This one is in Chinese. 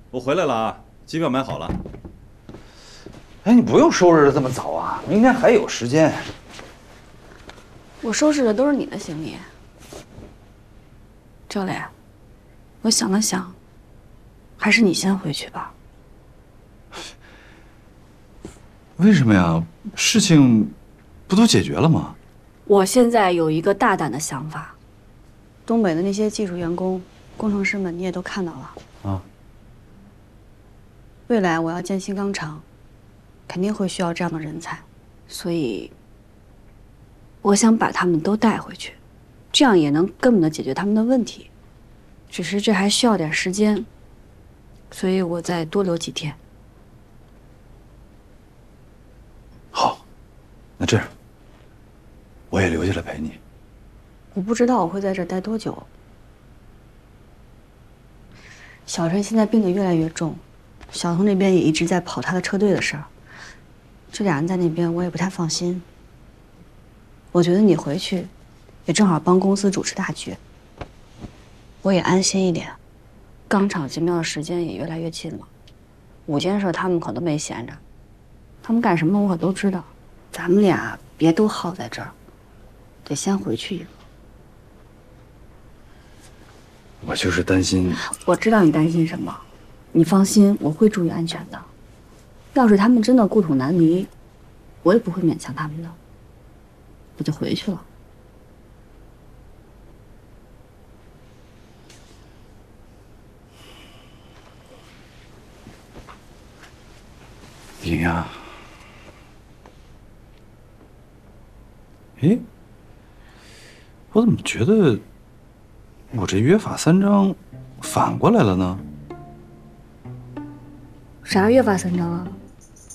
我回来了啊，机票买好了。 哎，你不用收拾的这么早啊，明天还有时间。 我收拾的都是你的行李。赵磊，我想了想，还是你先回去吧。 为什么呀？事情不都解决了吗？ 我现在有一个大胆的想法，东北的那些技术员工、工程师们，你也都看到了啊。 未来我要建新钢厂，肯定会需要这样的人才，所以我想把他们都带回去，这样也能根本的解决他们的问题。只是这还需要点时间，所以我再多留几天。 好，那这样，我也留下来陪你。 我不知道我会在这儿待多久。小陈现在病得越来越重，小童那边也一直在跑他的车队的事儿，这俩人在那边我也不太放心。我觉得你回去，也正好帮公司主持大局，我也安心一点。钢厂进庙的时间也越来越近了，5件事他们可都没闲着，他们干什么我可都知道。咱们俩别都耗在这儿，得先回去一个。 我就是担心。 我知道你担心什么，你放心，我会注意安全的。要是他们真的故土难离，我也不会勉强他们的，我就回去了。 莹莹，哎，我怎么觉得我这约法三章反过来了呢？ 啥约法三章啊？